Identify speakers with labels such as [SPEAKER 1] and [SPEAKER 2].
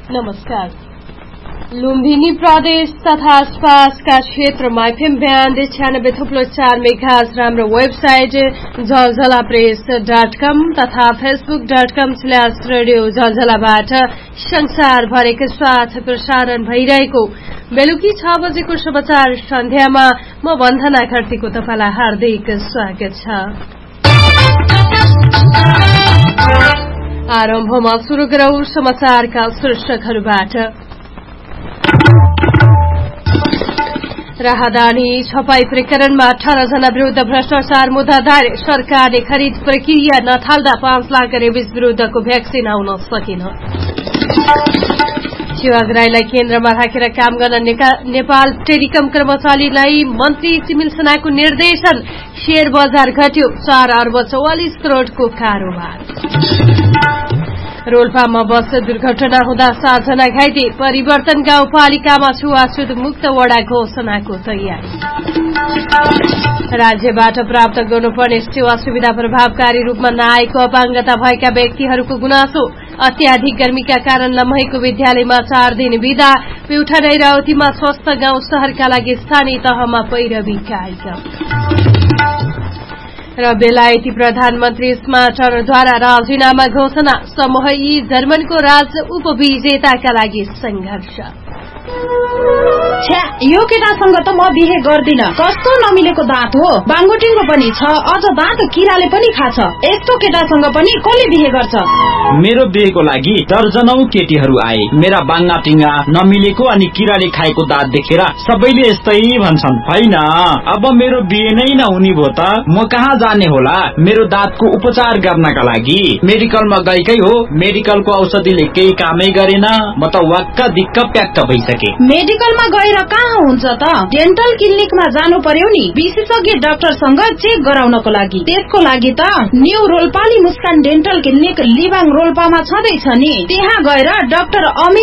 [SPEAKER 1] नमस्कार। लुम्बिनी प्रदेश तथा आसपासका क्षेत्रमा एफएम ब्यान्ड 96.4 मेगाहर्ज र हाम्रो वेबसाइट झलझलाप्रेस.com तथा facebook.com/रेडियो झलझलाबाट संसारभरिकै साथ प्रसारण भइरहेको बेलुकी 6 बजेको समाचार सन्ध्यामा म वन्दना घरतीको तपाईलाई हार्दिक स्वागत छ। आरम्भमा सुरु गरौं समाचारका शीर्षकहरूबाट। राहदानी छपाई प्रकरणमा 18 जना विरूद्ध भ्रष्टाचार मुद्दा दायर। सरकारले खरिद प्रक्रिया नथाल्दा 5 लाख रेबिस विरूद्धको भ्याक्सिन आउन सकेन। सेवाग्राहीलाई केन्द्रमा राखेर काम गर्न नेपाल टेलिकम कर्मचारीलाई मन्त्री चिमिल सेनाको निर्देशन। शेयर बजार घट्यो, 4 अर्ब 44 करोड़को कारोबार। रोल्पामा बस दुर्घटना हुँदा 7 जना घाइते। परिवर्तन गाउँपालिकामा छुवाछुत मुक्त वडा घोषणाको तयारी। राज्यबाट प्राप्त गर्नुपर्ने सेवा सुविधा प्रभावकारी रूपमा नआएको अपाङ्गता भएका व्यक्तिहरूको गुनासो। अत्याधिक गर्मीका कारण लम्हेको विद्यालयमा 4 दिन बिदा। प्युठान राउतीमा स्वस्थ गाउँ शहरका लागि स्थानीय तहमा पैरवी कार्यक्रम। र बेलायती प्रधानमन्त्री स्मार्टरद्वारा राजीनामा घोषणा। समूह ई जर्मनको राज उपविजेताका लागि संघर्ष।
[SPEAKER 2] यो केटासँग त म बिहे गर्दिन। कस्तो नमिलेको दाँत हो। बाङ्गोटिङको पनि छ, अझ दाँत किराले पनि खाछ। यस्तो केटासँग पनि कसले बिहे गर्छ?
[SPEAKER 3] मेरो बिहेको लागि दर्जनौं केटीहरू आए। मेरा बाङ्गाटिङा नमिलेको अनि किराले खाएको दाँत देखेर सबैले यस्तै भन्छन्। होइन, अब मेरो बिहे नै नहुने भो त म कहाँ जाने होला मेरो दाँतको उपचार गर्नका लागि? मेडिकलमा गएकै हो, मेडिकलको औषधिले केही कामै गरेन। म त वाक्क दिक्क प्याक्क भइसके।
[SPEAKER 2] मेडिकलमा गएर कहाँ हुन्छ त? डेन्टल क्लिनिकमा जानु पर्यो नि, विशेषज्ञ डाक्टरसँग चेक गराउनको लागि। त्यसको लागि त न्यू रोल्पाली मुस्कान डेन्टल क्लिनिक लिबाङ रोल्पामा छँदैछ नि। त्यहाँ गएर डाक्टर